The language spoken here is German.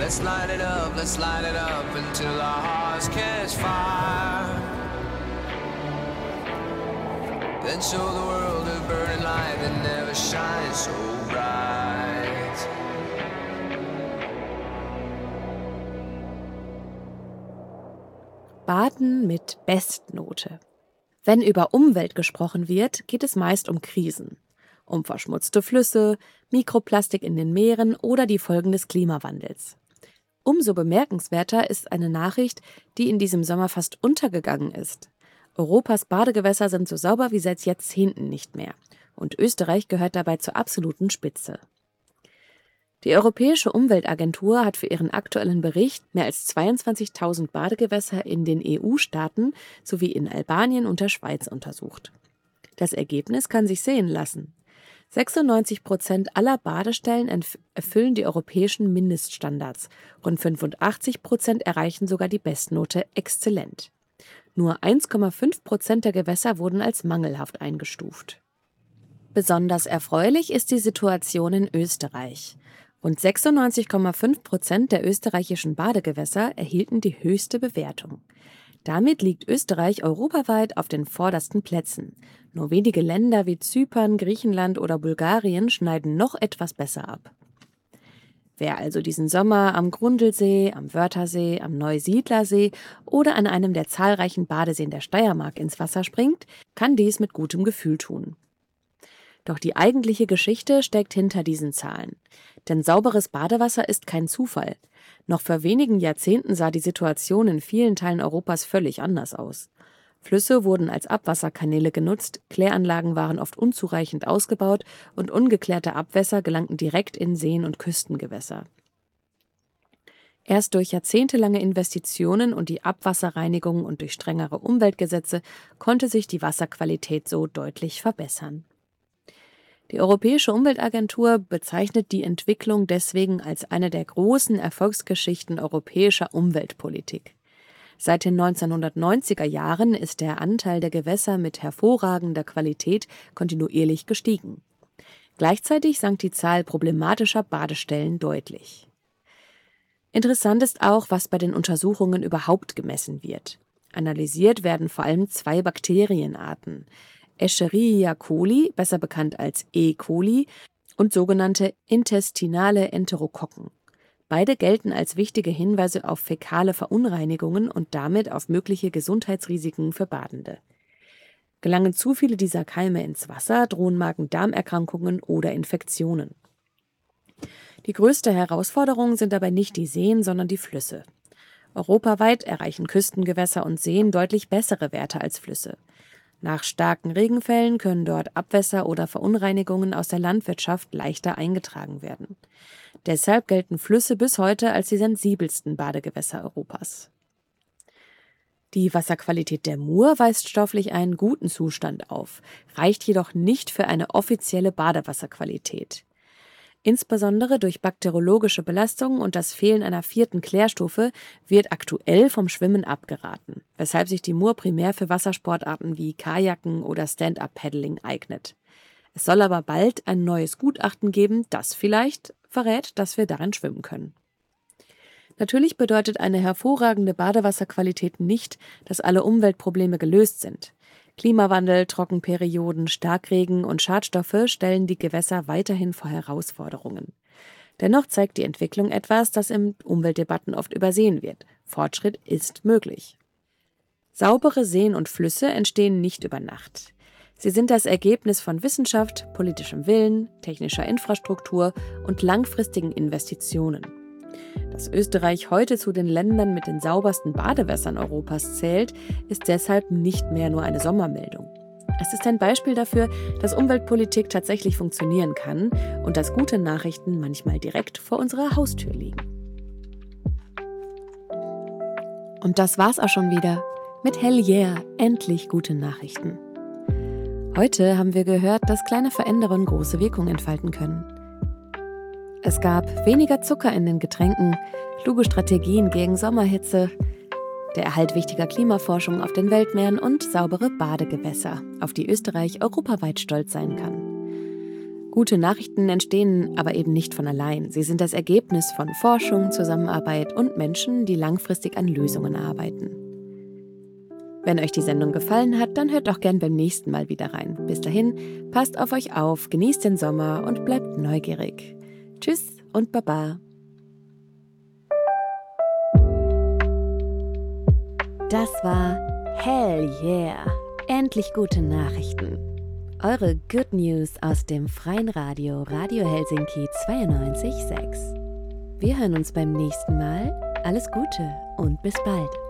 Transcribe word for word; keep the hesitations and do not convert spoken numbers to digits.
Let's light it up, let's light it up until our hearts catch fire. Then show the world a burning light that never shines so bright. Baden mit Bestnote. Wenn über Umwelt gesprochen wird, geht es meist um Krisen. Um verschmutzte Flüsse, Mikroplastik in den Meeren oder die Folgen des Klimawandels. Umso bemerkenswerter ist eine Nachricht, die in diesem Sommer fast untergegangen ist. Europas Badegewässer sind so sauber wie seit Jahrzehnten nicht mehr. Und Österreich gehört dabei zur absoluten Spitze. Die Europäische Umweltagentur hat für ihren aktuellen Bericht mehr als zweiundzwanzigtausend Badegewässer in den E U-Staaten sowie in Albanien und der Schweiz untersucht. Das Ergebnis kann sich sehen lassen. sechsundneunzig Prozent aller Badestellen erfüllen die europäischen Mindeststandards. Rund fünfundachtzig Prozent erreichen sogar die Bestnote exzellent. Nur eins Komma fünf Prozent der Gewässer wurden als mangelhaft eingestuft. Besonders erfreulich ist die Situation in Österreich. Rund sechsundneunzig Komma fünf Prozent der österreichischen Badegewässer erhielten die höchste Bewertung. Damit liegt Österreich europaweit auf den vordersten Plätzen. Nur wenige Länder wie Zypern, Griechenland oder Bulgarien schneiden noch etwas besser ab. Wer also diesen Sommer am Grundlsee, am Wörthersee, am Neusiedlersee oder an einem der zahlreichen Badeseen der Steiermark ins Wasser springt, kann dies mit gutem Gefühl tun. Doch die eigentliche Geschichte steckt hinter diesen Zahlen. Denn sauberes Badewasser ist kein Zufall. Noch vor wenigen Jahrzehnten sah die Situation in vielen Teilen Europas völlig anders aus. Flüsse wurden als Abwasserkanäle genutzt, Kläranlagen waren oft unzureichend ausgebaut und ungeklärte Abwässer gelangten direkt in Seen und Küstengewässer. Erst durch jahrzehntelange Investitionen und die Abwasserreinigung und durch strengere Umweltgesetze konnte sich die Wasserqualität so deutlich verbessern. Die Europäische Umweltagentur bezeichnet die Entwicklung deswegen als eine der großen Erfolgsgeschichten europäischer Umweltpolitik. Seit den neunzehnhundertneunziger Jahren ist der Anteil der Gewässer mit hervorragender Qualität kontinuierlich gestiegen. Gleichzeitig sank die Zahl problematischer Badestellen deutlich. Interessant ist auch, was bei den Untersuchungen überhaupt gemessen wird. Analysiert werden vor allem zwei Bakterienarten: Escherichia coli, besser bekannt als E. coli, und sogenannte intestinale Enterokokken. Beide gelten als wichtige Hinweise auf fäkale Verunreinigungen und damit auf mögliche Gesundheitsrisiken für Badende. Gelangen zu viele dieser Keime ins Wasser, drohen Magen-Darm-Erkrankungen oder Infektionen. Die größte Herausforderung sind dabei nicht die Seen, sondern die Flüsse. Europaweit erreichen Küstengewässer und Seen deutlich bessere Werte als Flüsse. Nach starken Regenfällen können dort Abwässer oder Verunreinigungen aus der Landwirtschaft leichter eingetragen werden. Deshalb gelten Flüsse bis heute als die sensibelsten Badegewässer Europas. Die Wasserqualität der Mur weist stofflich einen guten Zustand auf, reicht jedoch nicht für eine offizielle Badewasserqualität. Insbesondere durch bakteriologische Belastungen und das Fehlen einer vierten Klärstufe wird aktuell vom Schwimmen abgeraten, weshalb sich die Mur primär für Wassersportarten wie Kajaken oder Stand-up-Paddling eignet. Es soll aber bald ein neues Gutachten geben, das vielleicht verrät, dass wir darin schwimmen können. Natürlich bedeutet eine hervorragende Badewasserqualität nicht, dass alle Umweltprobleme gelöst sind. Klimawandel, Trockenperioden, Starkregen und Schadstoffe stellen die Gewässer weiterhin vor Herausforderungen. Dennoch zeigt die Entwicklung etwas, das in Umweltdebatten oft übersehen wird. Fortschritt ist möglich. Saubere Seen und Flüsse entstehen nicht über Nacht. Sie sind das Ergebnis von Wissenschaft, politischem Willen, technischer Infrastruktur und langfristigen Investitionen. Dass Österreich heute zu den Ländern mit den saubersten Badewässern Europas zählt, ist deshalb nicht mehr nur eine Sommermeldung. Es ist ein Beispiel dafür, dass Umweltpolitik tatsächlich funktionieren kann und dass gute Nachrichten manchmal direkt vor unserer Haustür liegen. Und das war's auch schon wieder mit Hell Yeah, endlich gute Nachrichten. Heute haben wir gehört, dass kleine Veränderungen große Wirkung entfalten können. Es gab weniger Zucker in den Getränken, kluge Strategien gegen Sommerhitze, der Erhalt wichtiger Klimaforschung auf den Weltmeeren und saubere Badegewässer, auf die Österreich europaweit stolz sein kann. Gute Nachrichten entstehen aber eben nicht von allein. Sie sind das Ergebnis von Forschung, Zusammenarbeit und Menschen, die langfristig an Lösungen arbeiten. Wenn euch die Sendung gefallen hat, dann hört doch gern beim nächsten Mal wieder rein. Bis dahin, passt auf euch auf, genießt den Sommer und bleibt neugierig. Tschüss und Baba. Das war Hell Yeah! Endlich gute Nachrichten. Eure Good News aus dem freien Radio Radio Helsinki zweiundneunzig Komma sechs. Wir hören uns beim nächsten Mal. Alles Gute und bis bald.